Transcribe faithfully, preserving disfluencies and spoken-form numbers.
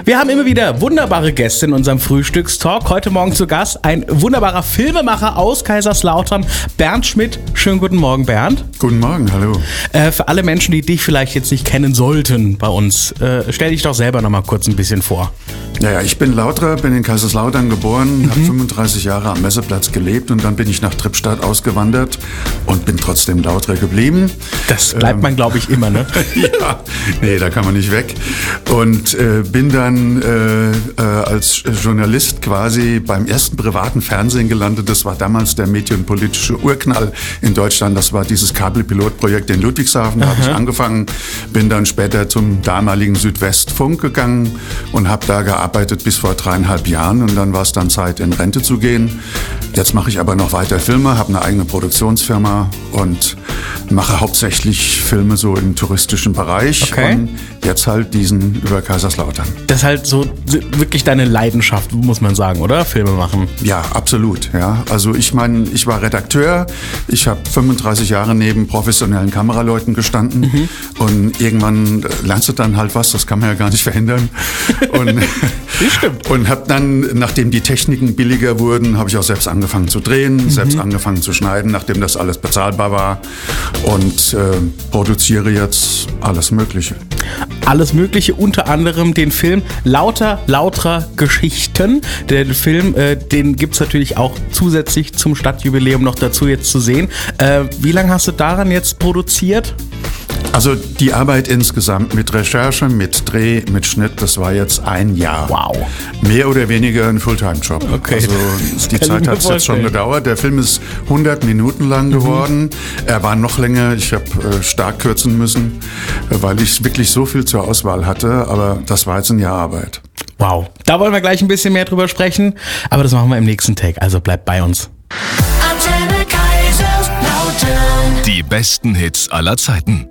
Wir haben immer wieder wunderbare Gäste in unserem Frühstückstalk. Heute Morgen zu Gast ein wunderbarer Filmemacher aus Kaiserslautern, Bernd Schmidt. Schönen guten Morgen, Bernd. Guten Morgen, hallo. Äh, für alle Menschen, die dich vielleicht jetzt nicht kennen sollten bei uns, äh, stell dich doch selber noch mal kurz ein bisschen vor. Naja, ich bin Lauterer, bin in Kaiserslautern geboren, mhm. habe fünfunddreißig Jahre am Messeplatz gelebt und dann bin ich nach Trippstadt ausgewandert und bin trotzdem Lauterer geblieben. Das bleibt ähm, man, glaube ich, immer, ne? Ja, nee, da kann man nicht weg. Und äh, bin dann äh, äh, als Journalist quasi beim ersten privaten Fernsehen gelandet. Das war damals der medienpolitische Urknall in Deutschland. Das war dieses Kabelpilotprojekt in Ludwigshafen. Da habe ich angefangen, bin dann später zum damaligen Südwestfunk gegangen und habe da gearbeitet bis vor dreieinhalb Jahren. Und dann war es dann Zeit, in Rente zu gehen. Jetzt mache ich aber noch weiter Filme, habe eine eigene Produktionsfirma und mache hauptsächlich Filme so im touristischen Bereich. Okay. Und jetzt halt diesen über Kaiserslautern. Das ist halt so wirklich deine Leidenschaft, muss man sagen, oder? Filme machen. Ja, absolut. Ja. Also ich meine, ich war Redakteur. Ich habe fünfunddreißig Jahre neben professionellen Kameraleuten gestanden. Mhm. Und irgendwann lernst du dann halt was, das kann man ja gar nicht verhindern. Und, stimmt. Und habe dann, nachdem die Techniken billiger wurden, habe ich auch selbst angefangen zu drehen, mhm. selbst angefangen zu schneiden, nachdem das alles bezahlbar war. Und äh, produziere jetzt alles Mögliche. Alles Mögliche, unter anderem den Film Lauter, Lauterer Geschichten. Der Film, äh, den gibt es natürlich auch zusätzlich zum Stadtjubiläum noch dazu jetzt zu sehen. Äh, wie lange hast du daran jetzt produziert? Also die Arbeit insgesamt mit Recherche, mit Dreh, mit Schnitt, das war jetzt ein Jahr. Wow. Mehr oder weniger ein Fulltime-Job. Okay. Also die Zeit hat es jetzt schon gedauert. Der Film ist hundert Minuten lang geworden. Mhm. Er war noch länger. Ich habe äh, stark kürzen müssen, weil ich wirklich so viel zur Auswahl hatte. Aber das war jetzt ein Jahr Arbeit. Wow. Da wollen wir gleich ein bisschen mehr drüber sprechen. Aber das machen wir im nächsten Take. Also bleibt bei uns. Die besten Hits aller Zeiten.